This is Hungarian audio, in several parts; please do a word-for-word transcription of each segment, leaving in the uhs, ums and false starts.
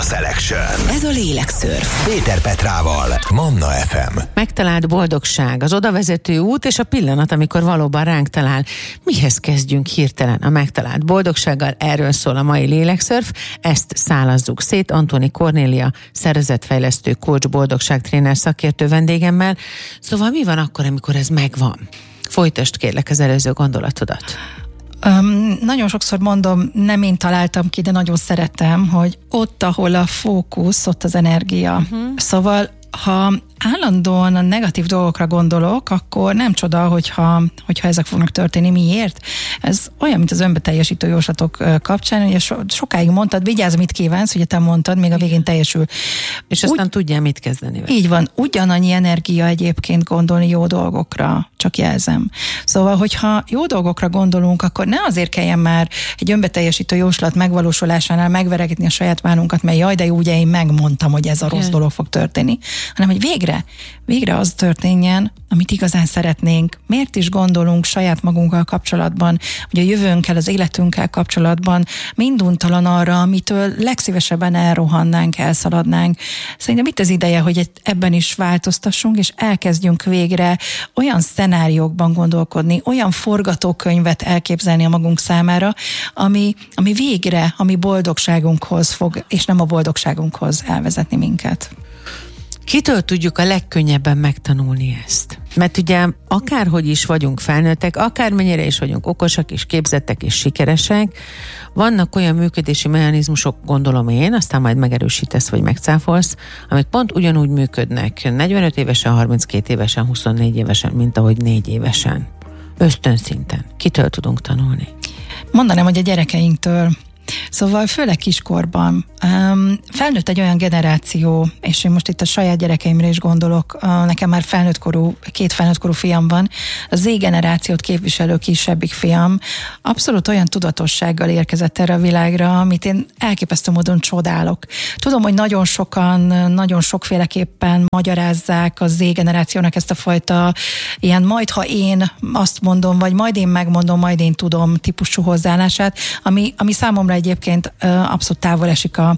Selection. Ez a Lélekszörf. Péter Petrával, Manna ef em. Megtalált boldogság, az odavezető út és a pillanat, amikor valóban ránk talál. Mihez kezdjünk hirtelen a megtalált boldogsággal? Erről szól a mai Lélekszörf. Ezt szálazzuk szét. Antoni Kornélia, szervezetfejlesztő, coach, boldogságtréner szakértő vendégemmel. Szóval mi van akkor, amikor ez megvan? Folytasd kérlek az előző gondolatodat. Um, nagyon sokszor mondom, nem én találtam ki, de nagyon szeretem, hogy ott, ahol a fókusz, ott az energia. Uh-huh. Szóval, ha állandóan a negatív dolgokra gondolok, akkor nem csoda, hogyha, hogyha ezek fognak történni. Miért? Ez olyan, mint az önbeteljesítő jóslatok kapcsán, ugye so, sokáig mondtad, vigyázz, mit kívánsz, ugye te mondtad, még a végén teljesül. És aztán Úgy, tudja, mit kezdeni vele. Így van, ugyanannyi energia egyébként gondolni jó dolgokra, csak jelzem. Szóval, hogyha jó dolgokra gondolunk, akkor ne azért kelljen már egy önbeteljesítő jóslat megvalósulásánál megveregetni a saját válunkat, mert jaj, de jó, ugye én megmondtam, hogy ez a rossz dolog fog történni, hanem hogy végre Végre az történjen, amit igazán szeretnénk. Miért is gondolunk saját magunkkal kapcsolatban, vagy a jövőnkkel, az életünkkel kapcsolatban minduntalan arra, amitől legszívesebben elrohannánk, elszaladnánk. Szerintem itt az ideje, hogy ebben is változtassunk, és elkezdjünk végre olyan szenáriókban gondolkodni, olyan forgatókönyvet elképzelni a magunk számára, ami, ami végre a mi boldogságunkhoz fog, és nem a boldogságunkhoz elvezetni minket. Kitől tudjuk a legkönnyebben megtanulni ezt? Mert ugye akárhogy is vagyunk felnőttek, akármennyire is vagyunk okosak és képzettek és sikeresek, vannak olyan működési mechanizmusok, gondolom én, aztán majd megerősítesz vagy megcáfolsz, amik pont ugyanúgy működnek negyvenöt évesen, harminckét évesen, huszonnégy évesen, mint ahogy négy évesen. Ösztönszinten. Kitől tudunk tanulni? Mondanám, hogy a gyerekeinktől. Szóval főleg kiskorban. Um, felnőtt egy olyan generáció, és én most itt a saját gyerekeimre is gondolok, uh, nekem már felnőttkorú, két felnőttkorú fiam van, a Z generációt képviselő kisebbik fiam abszolút olyan tudatossággal érkezett erre a világra, amit én elképesztő módon csodálok. Tudom, hogy nagyon sokan, nagyon sokféleképpen magyarázzák a Z generációnak ezt a fajta ilyen majd, ha én azt mondom, vagy majd én megmondom, majd én tudom típusú hozzáállását, ami, ami számomra egyébként abszolút távol esik a,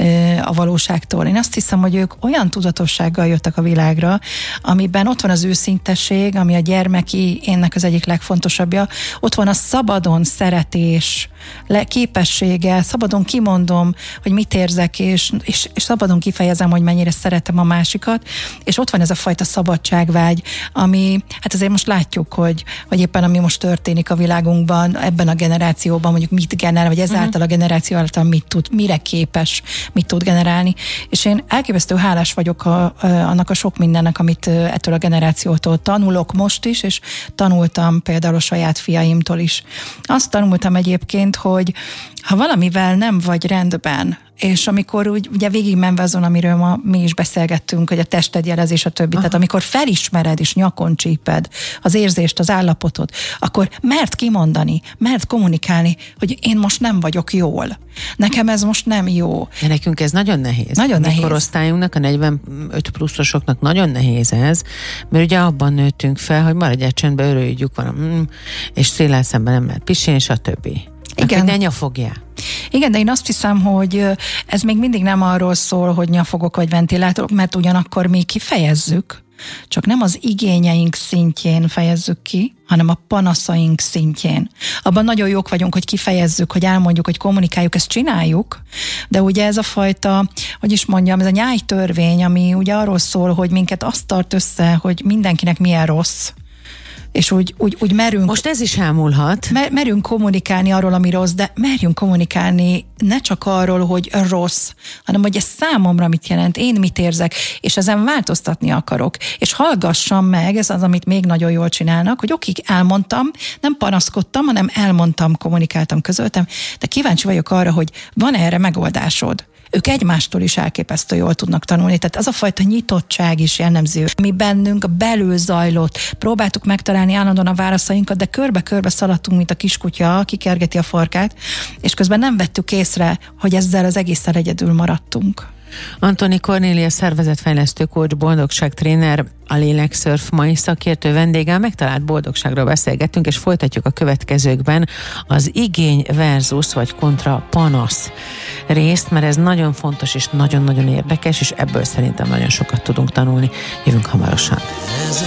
a valóságtól. Én azt hiszem, hogy ők olyan tudatossággal jöttek a világra, amiben ott van az őszintesség, ami a gyermeki énnek az egyik legfontosabbja. Ott van a szabadon szeretés képessége, szabadon kimondom, hogy mit érzek, és, és, és szabadon kifejezem, hogy mennyire szeretem a másikat, és ott van ez a fajta szabadságvágy, ami, hát azért most látjuk, hogy, hogy éppen ami most történik a világunkban, ebben a generációban mondjuk mit generál, vagy ezáltal uh-huh. a generáció által mit tud, mire képes, mit tud generálni, és én elképesztő hálás vagyok a, a, annak a sok mindennek, amit ettől a generációtól tanulok most is, és tanultam például a saját fiaimtól is. Azt tanultam egyébként, hogy ha valamivel nem vagy rendben, és amikor úgy, ugye végigmenve azon, amiről ma mi is beszélgettünk, hogy a tested jelez és a többi, Aha. tehát amikor felismered és nyakon csíped az érzést, az állapotot, akkor mert kimondani, mert kommunikálni, hogy én most nem vagyok jól. Nekem ez most nem jó. De nekünk ez nagyon nehéz. Nagyon nehéz. A korosztályunknak, a negyvenöt pluszosoknak nagyon nehéz ez, mert ugye abban nőttünk fel, hogy maradjál csendben, örüljük van, mm, és széllel szemben nem lehet pisilni, és a többi. Igen. Ne nyafogjál. Igen, de én azt hiszem, hogy ez még mindig nem arról szól, hogy nyafogok vagy ventilátorok, mert ugyanakkor mi kifejezzük, csak nem az igényeink szintjén fejezzük ki, hanem a panaszaink szintjén. Abban nagyon jók vagyunk, hogy kifejezzük, hogy elmondjuk, hogy kommunikáljuk, ezt csináljuk, de ugye ez a fajta, hogy is mondjam, ez a nyájtörvény, ami ugye arról szól, hogy minket azt tart össze, hogy mindenkinek milyen rossz, és úgy, úgy, úgy merünk... Most ez is ámulhat. Mer, merünk kommunikálni arról, ami rossz, de merjünk kommunikálni ne csak arról, hogy rossz, hanem hogy ez számomra mit jelent, én mit érzek, és ezen változtatni akarok. És hallgassam meg, ez az, amit még nagyon jól csinálnak, hogy oké, elmondtam, nem panaszkodtam, hanem elmondtam, kommunikáltam, közöltem, de kíváncsi vagyok arra, hogy van erre megoldásod. Ők egymástól is elképesztő jól tudnak tanulni. Tehát az a fajta nyitottság is jellemző. Mi bennünk belül zajlott. Próbáltuk megtalálni állandóan a válaszainkat, de körbe-körbe szaladtunk, mint a kiskutya, aki kergeti a farkát, és közben nem vettük észre, hogy ezzel az egésszel egyedül maradtunk. Antoni Kornélia, szervezetfejlesztő, coach, boldogságtréner, a Lélekszörf mai szakértő vendéggel megtalált boldogságról beszélgettünk, és folytatjuk a következőkben az igény versus vagy kontra panasz részt, mert ez nagyon fontos és nagyon-nagyon érdekes, és ebből szerintem nagyon sokat tudunk tanulni. Jövünk hamarosan.